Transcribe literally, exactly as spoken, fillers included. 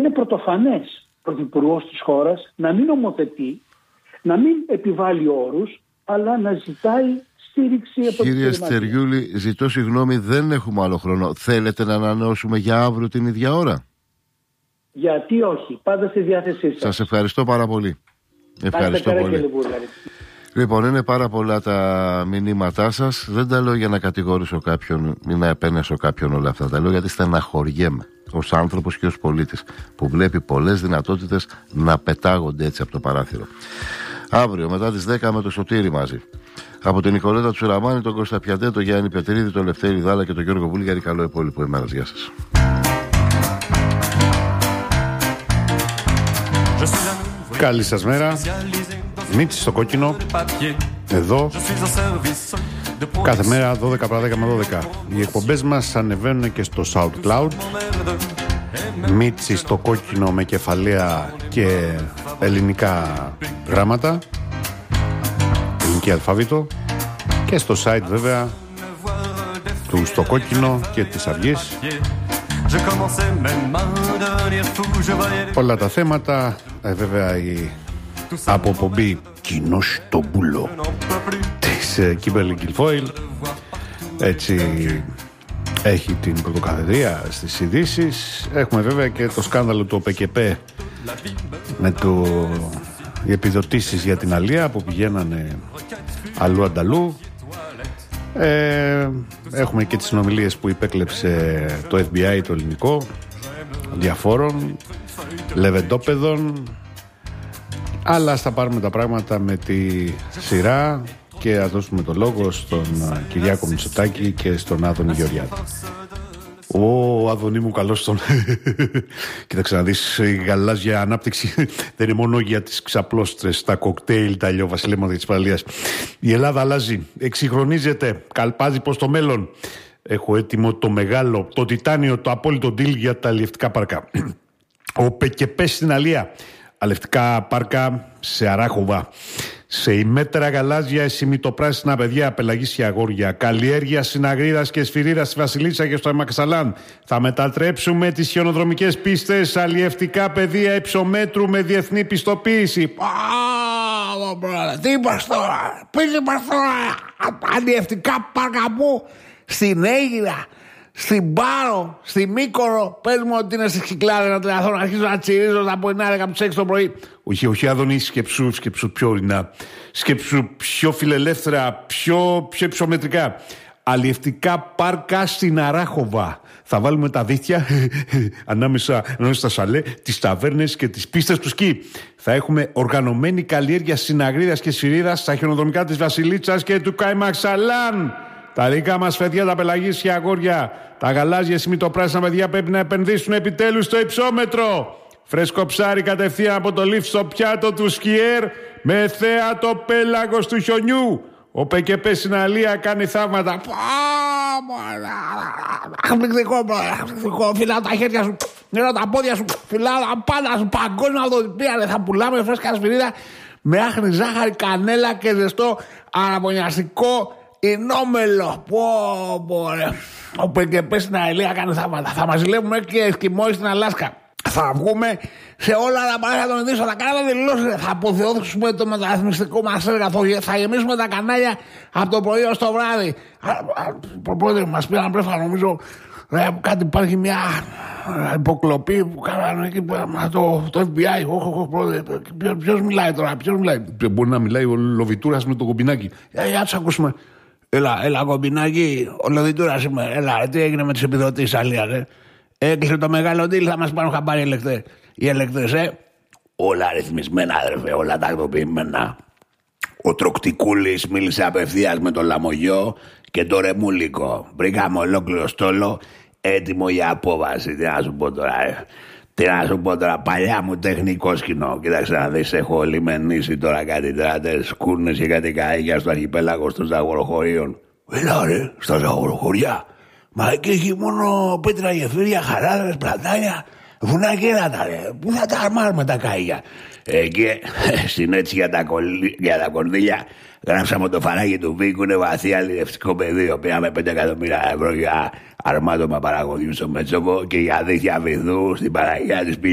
είναι πρωτοφανές πρωθυπουργός της χώρας να μην νομοθετεί, να μην επιβάλλει όρους, αλλά να ζητάει στήριξη από την Κύριε Στεριούλη, ζητώ συγγνώμη, δεν έχουμε άλλο χρόνο. Θέλετε να ανανεώσουμε για αύριο την ίδια ώρα? Γιατί όχι, πάντα στη διάθεσή σας. Σας ευχαριστώ πάρα πολύ. Ευχαριστώ πολύ. Λοιπόν, είναι πάρα πολλά τα μηνύματά σας. Δεν τα λέω για να κατηγορήσω κάποιον ή να επένεσω κάποιον όλα αυτά. Τα λέω γιατί στεναχωριέμαι ως άνθρωπος και ως πολίτης που βλέπει πολλές δυνατότητες να πετάγονται έτσι από το παράθυρο. Αύριο μετά τις δέκα με το Σωτήρι μαζί. Από την Νικολέτα Τσουραμάνη, τον Κώστα Πιαντέ, τον Γιάννη Πετρίδη, τον Λευτέρη Δάλα και τον Γιώργο Βούλγαρη. Καλό υπόλοιπο ημέρας. Γεια σας. Καλή σας μέρα. Μίτσι στο κόκκινο. Εδώ. Κάθε μέρα δώδεκα παρά δέκα με δώδεκα. Οι εκπομπές μας ανεβαίνουν και στο SoundCloud. Μίτσι στο κόκκινο με κεφαλαία και ελληνικά γράμματα, ελληνική αλφάβητο. Και στο site βέβαια του στο κόκκινο και της Αυγής. Όλα τα θέματα, ε, βέβαια η αποπομπή κοινό στο μπουλό της ε, Κίμπερλι Γκιλφόιλ έτσι έχει την πρωτοκαθεδρία στις ειδήσεις. Έχουμε βέβαια και το σκάνδαλο του ΟΠΕΚΕΠΕ με το, οι επιδοτήσεις για την αλία που πηγαίνανε αλλού ανταλού. Ε, έχουμε και τις συνομιλίες που υπέκλεψε το εφ μπι άι το ελληνικό διαφόρων λεβεντόπεδων, αλλά ας τα πάρουμε τα πράγματα με τη σειρά και ας δώσουμε το λόγο στον Κυριάκο Μητσοτάκη και στον Άδωνη Γεωργιάδη. Ω, Άδωνη μου, καλώς τον. Κοίταξε να δεις, η γαλάζια ανάπτυξη δεν είναι μόνο για τις ξαπλώστρες, τα κοκτέιλ, τα ηλιοβασιλέματα της παραλίας. Η Ελλάδα αλλάζει, εξυγχρονίζεται, καλπάζει προς το μέλλον. Έχω έτοιμο το μεγάλο, το τιτάνιο, το απόλυτο deal για τα αλλιευτικά πάρκα. Ο ΠΕΚΕΠΕ στην Αλία. Αλλιευτικά πάρκα σε Αράχοβα. Σε ημέτερα γαλάζια, εσημιτοπράσινα παιδιά, πελαγίσια αγόρια, καλλιέργεια συναγρίδας και σφυρίδας στη Βασιλίσσα και στο Εμαξαλάν. Θα μετατρέψουμε τις χιονοδρομικές πίστες σε αλλιευτικά πεδία υψομέτρου με διεθνή πιστοποίηση. Τι είπες τώρα, πού είπες τώρα, αλλιευτικά πάρκα μου, στην Αίγυρα, στην Πάρο, στη Μύκονο. Πες μου ότι είναι στις Κυκλάδες να τρελαθώ, να αρχίσω να τσιρίζω να πω εννιά από τις έξι το πρωί. Όχι, όχι, Άδωνη, σκέψου, σκέψου πιο ορεινά. Σκέψου πιο φιλελεύθερα, πιο, πιο υψομετρικά. Αλλιευτικά πάρκα στην Αράχοβα. Θα βάλουμε τα δίχτυα ανάμεσα, ανάμεσα στα σαλέ, τις ταβέρνες και τις πίστες του σκι. Θα έχουμε οργανωμένη καλλιέργεια συναγρίδας και σφυρίδας στα χιονοδρομικά της Βασιλίτσας και του Καϊμαξαλάν. Τα δικά μας παιδιά, τα πελαγίσια αγόρια, τα γαλάζια σημειτοπράσινα παιδιά πρέπει να επενδύσουν επιτέλους στο υψόμετρο. Φρέσκο ψάρι κατευθείαν από το λιφτ στο πιάτο του σκιέρ με θέατο πέλαγος του χιονιού. Ο ΠΕΚΕΠΕ στην Αλία κάνει θαύματα. Εκπληκτικό, εκπληκτικό. Φυλάω τα χέρια σου, νερώ τα πόδια σου, φυλάω τα πάντα σου. Παγκόσμια αυτοδυπία. Θα πουλάμε φρέσκα σφυρίδα με άχνη ζάχαρη, κανέλα και ζεστό αναπονιαστικό Ινόμελο. Πω, πω, ρε. Ο ΠΕΚΕΠΕ στην Αλία κάνει θαύματα. Θα μας ζηλεύουμε και εσκιμώοι στην Αλάσκα. Θα βγούμε σε όλα τα παράθυρα των ειδήσεων. Θα κάνουμε δηλώσεις. Θα αποθεώσουμε το μεταρρυθμιστικό μας έργο. Θα γεμίσουμε τα κανάλια από το πρωί ως το βράδυ. Πρόεδρε, μας πήραν πρέφα, νομίζω κάτι υπάρχει μια υποκλοπή που κάνανε εκεί το, το εφ μπι άι. Όχι, όχι, πρόεδρε. Ποιος μιλάει τώρα, ποιος μιλάει. Μπορεί να μιλάει ο Λοβιτούρας με το Κομπινάκι. Για να ακούσουμε. Έλα, έλα, Κομπινάκι. Ο Λοβιτούρας είμαι. Έλα, τι έγινε με τις επιδοτήσεις Αλίας, ε. Έκλεισε το μεγάλο deal, θα μας πάρουν χαμπάρι ελεκτές. Οι ελεκτές, ε. Όλα ρυθμισμένα, αδερφέ, όλα τακτοποιημένα. Ο Τροκτικούλης μίλησε απευθείας με τον Λαμογιό και το Ρεμούλικο. Βρήκαμε ολόκληρο στόλο έτοιμο για απόβαση. Τι να σου πω τώρα, ε. Τι να σου πω τώρα, παλιά μου τεχνικό σκηνό. Κοίταξε να δεις, έχω λιμενήσει τώρα κάτι τράτες, κούρνες και κάτι καίγια στο αρχιπέλαγο των Ζαγοροχωρίων. Έλα ρε, στα Ζαγοροχωριά. Μα εκεί έχει μόνο πέτρα, γεφύρια, χαράδρες, πλατάνια, βουνά και έρατα, ρε. Πού θα τα αρμάρουμε τα καΐγια. Εκεί, στην έτσι για τα, κολ... για τα κονδύλια, γράψαμε το φαράγγι του Βίκου, είναι βαθύ αλληλευτικό πεδίο. Πήραμε πέντε εκατομμύρια ευρώ για αρμάτωμα παραγωγή στο Μέτσοβο και για δίχτυα βυθού στην Παναγία της